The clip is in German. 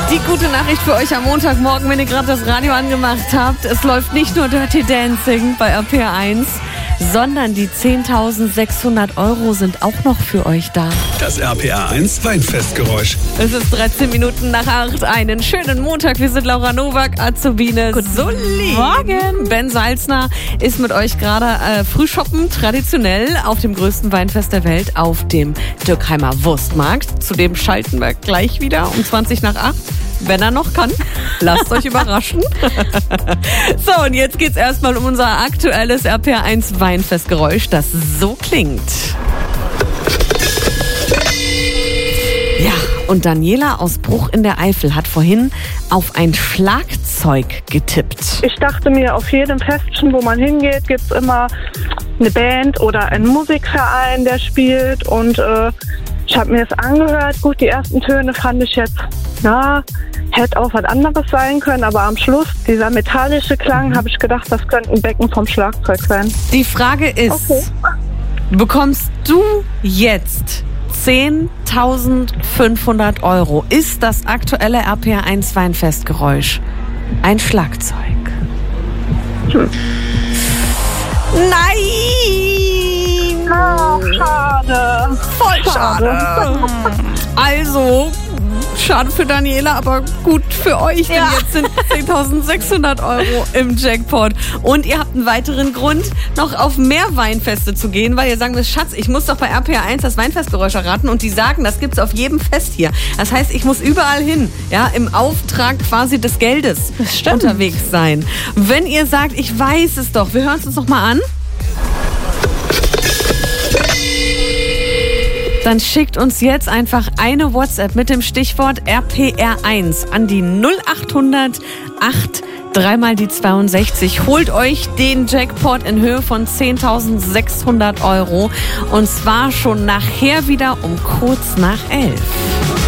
Die gute Nachricht für euch am Montagmorgen, wenn ihr gerade das Radio angemacht habt. Es läuft nicht nur Dirty Dancing bei RPR1, sondern die 10.600 € sind auch noch für euch da. Das RPR1 Weinfestgeräusch. Es ist 13 Minuten nach 8. Einen schönen Montag. Wir sind Laura Nowak, Azubine Solin. Morgen. Ben Salzner ist mit euch gerade frühshoppen, traditionell auf dem größten Weinfest der Welt, auf dem Dürkheimer Wurstmarkt. Zudem schalten wir gleich wieder um 20 nach 8. Wenn er noch kann. Lasst euch überraschen. So, und jetzt geht's erstmal um unser aktuelles RPR1 Weinfestgeräusch, das so klingt. Ja, und Daniela aus Bruch in der Eifel hat vorhin auf ein Schlagzeug getippt. Ich dachte mir, auf jedem Festchen, wo man hingeht, gibt es immer eine Band oder einen Musikverein, der spielt. Und ich habe mir das angehört. Gut, die ersten Töne fand ich jetzt, hätte auch was anderes sein können. Aber am Schluss, dieser metallische Klang, habe ich gedacht, das könnte ein Becken vom Schlagzeug sein. Die Frage ist, bekommst du jetzt 10.500 €? Ist das aktuelle RPR1 Weinfestgeräusch ein Schlagzeug? Nein! Ach, schade. Voll schade. Also, schade für Daniela, aber gut für euch, denn jetzt sind 10.600 € im Jackpot. Und ihr habt einen weiteren Grund, noch auf mehr Weinfeste zu gehen, weil ihr sagen müsst, Schatz, ich muss doch bei RPR1 das Weinfestgeräusch erraten, und die sagen, das gibt's auf jedem Fest hier. Das heißt, ich muss überall hin, im Auftrag quasi des Geldes unterwegs sein. Wenn ihr sagt, ich weiß es doch, wir hören es uns noch mal an. Dann schickt uns jetzt einfach eine WhatsApp mit dem Stichwort RPR1 an die 0800 8 3 mal die 62. Holt euch den Jackpot in Höhe von 10.600 €. Und zwar schon nachher wieder um kurz nach 11.